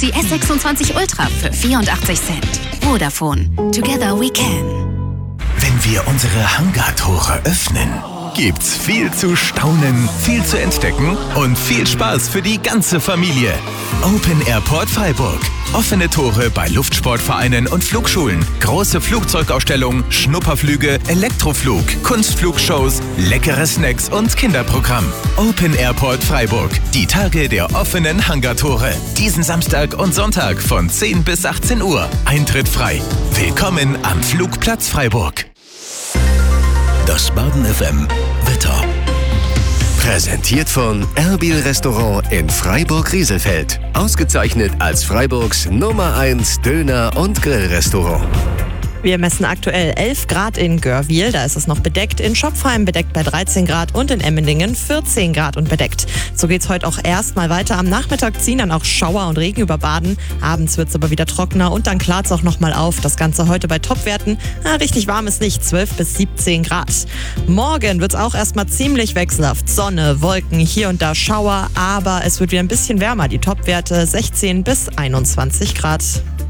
Galaxy S26 Ultra für 84 Cent. Vodafone. Together we can. Wenn wir unsere Hangartore öffnen, gibt's viel zu staunen, viel zu entdecken und viel Spaß für die ganze Familie. Open Airport Freiburg. Offene Tore bei Luftsportvereinen und Flugschulen. Große Flugzeugausstellung, Schnupperflüge, Elektroflug, Kunstflugshows, leckere Snacks und Kinderprogramm. Open Airport Freiburg. Die Tage der offenen Hangartore. Diesen Samstag und Sonntag von 10 bis 18 Uhr. Eintritt frei. Willkommen am Flugplatz Freiburg. Das Baden FM Wetter. Präsentiert von Erbil Restaurant in Freiburg-Rieselfeld. Ausgezeichnet als Freiburgs Nummer 1 Döner- und Grillrestaurant. Wir messen aktuell 11 Grad in Görwiel, da ist es noch bedeckt. In Schopfheim bedeckt bei 13 Grad und in Emmendingen 14 Grad und bedeckt. So geht's heute auch erstmal weiter. Am Nachmittag ziehen dann auch Schauer und Regen über Baden. Abends wird's aber wieder trockener und dann klart's auch nochmal auf. Das Ganze heute bei Topwerten. Richtig warm ist nicht, 12 bis 17 Grad. Morgen wird's auch erstmal ziemlich wechselhaft. Sonne, Wolken, hier und da Schauer, aber es wird wieder ein bisschen wärmer. Die Topwerte 16 bis 21 Grad.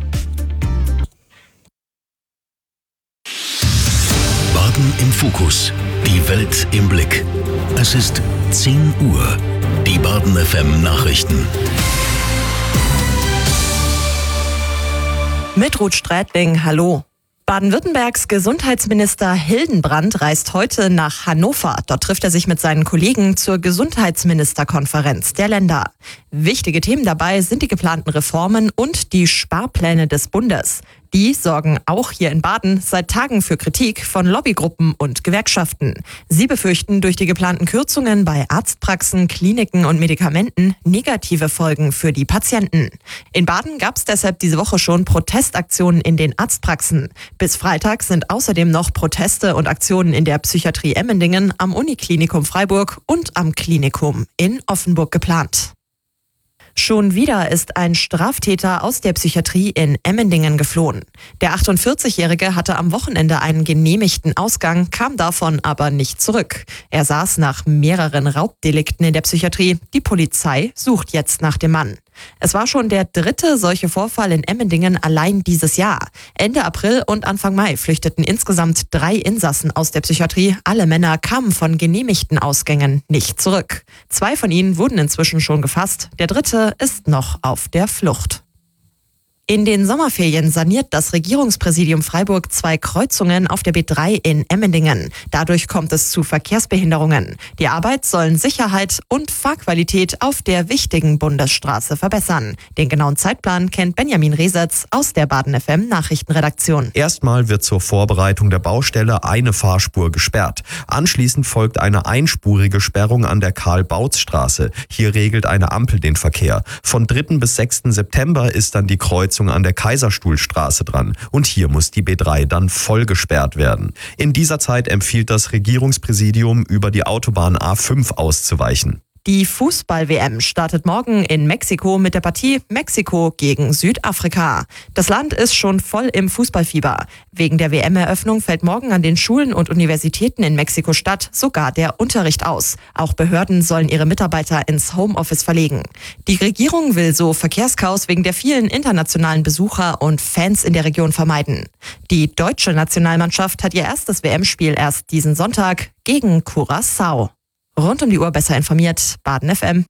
Baden im Fokus. Die Welt im Blick. Es ist 10 Uhr. Die Baden FM Nachrichten. Mit Ruth Strätling, hallo. Baden-Württembergs Gesundheitsminister Hildenbrand reist heute nach Hannover. Dort trifft er sich mit seinen Kollegen zur Gesundheitsministerkonferenz der Länder. Wichtige Themen dabei sind die geplanten Reformen und die Sparpläne des Bundes. Die sorgen auch hier in Baden seit Tagen für Kritik von Lobbygruppen und Gewerkschaften. Sie befürchten durch die geplanten Kürzungen bei Arztpraxen, Kliniken und Medikamenten negative Folgen für die Patienten. In Baden gab es deshalb diese Woche schon Protestaktionen in den Arztpraxen. Bis Freitag sind außerdem noch Proteste und Aktionen in der Psychiatrie Emmendingen, am Uniklinikum Freiburg und am Klinikum in Offenburg geplant. Schon wieder ist ein Straftäter aus der Psychiatrie in Emmendingen geflohen. Der 48-Jährige hatte am Wochenende einen genehmigten Ausgang, kam davon aber nicht zurück. Er saß nach mehreren Raubdelikten in der Psychiatrie. Die Polizei sucht jetzt nach dem Mann. Es war schon der 3. solche Vorfall in Emmendingen allein dieses Jahr. Ende April und Anfang Mai flüchteten insgesamt 3 Insassen aus der Psychiatrie. Alle Männer kamen von genehmigten Ausgängen nicht zurück. 2 von ihnen wurden inzwischen schon gefasst. Der 3. ist noch auf der Flucht. In den Sommerferien saniert das Regierungspräsidium Freiburg 2 Kreuzungen auf der B3 in Emmendingen. Dadurch kommt es zu Verkehrsbehinderungen. Die Arbeit sollen Sicherheit und Fahrqualität auf der wichtigen Bundesstraße verbessern. Den genauen Zeitplan kennt Benjamin Resetz aus der Baden FM Nachrichtenredaktion. Erstmal wird zur Vorbereitung der Baustelle eine Fahrspur gesperrt. Anschließend folgt eine einspurige Sperrung an der Karl-Bautz-Straße. Hier regelt eine Ampel den Verkehr. Von 3. bis 6. September ist dann die Kreuzung an der Kaiserstuhlstraße dran. Und hier muss die B3 dann voll gesperrt werden. In dieser Zeit empfiehlt das Regierungspräsidium, über die Autobahn A5 auszuweichen. Die Fußball-WM startet morgen in Mexiko mit der Partie Mexiko gegen Südafrika. Das Land ist schon voll im Fußballfieber. Wegen der WM-Eröffnung fällt morgen an den Schulen und Universitäten in Mexiko-Stadt sogar der Unterricht aus. Auch Behörden sollen ihre Mitarbeiter ins Homeoffice verlegen. Die Regierung will so Verkehrschaos wegen der vielen internationalen Besucher und Fans in der Region vermeiden. Die deutsche Nationalmannschaft hat ihr erstes WM-Spiel erst diesen Sonntag gegen Curaçao. Rund um die Uhr besser informiert, Baden FM.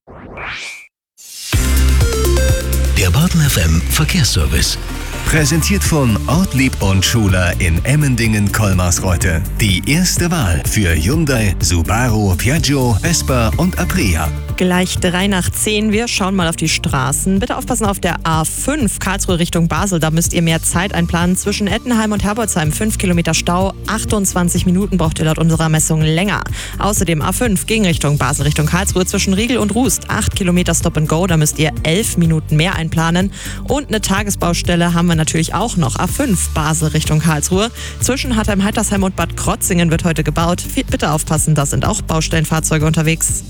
Der Baden FM Verkehrsservice. Präsentiert von Ortlieb und Schuler in Emmendingen-Kolmarsreuth. Die erste Wahl für Hyundai, Subaru, Piaggio, Vespa und Aprilia. Gleich 9:03. Wir schauen mal auf die Straßen. Bitte aufpassen auf der A5 Karlsruhe Richtung Basel. Da müsst ihr mehr Zeit einplanen. Zwischen Ettenheim und Herbolzheim 5 Kilometer Stau. 28 Minuten braucht ihr laut unserer Messung länger. Außerdem A5 Gegenrichtung Basel Richtung Karlsruhe zwischen Riegel und Rust. 8 Kilometer Stop and Go. Da müsst ihr 11 Minuten mehr einplanen. Und eine Tagesbaustelle haben wir natürlich auch noch. A5 Basel Richtung Karlsruhe. Zwischen Hattheim-Heitersheim und Bad Krotzingen wird heute gebaut. Bitte aufpassen, da sind auch Baustellenfahrzeuge unterwegs.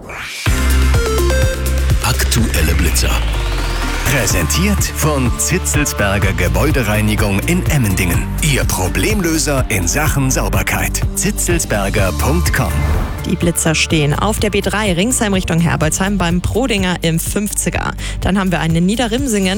Aktuelle Blitzer. Präsentiert von Zitzelsberger Gebäudereinigung in Emmendingen. Ihr Problemlöser in Sachen Sauberkeit. zitzelsberger.com. Die Blitzer stehen auf der B3 Ringsheim Richtung Herbolzheim beim Prodinger im 50er. Dann haben wir einen in Niederrimsingen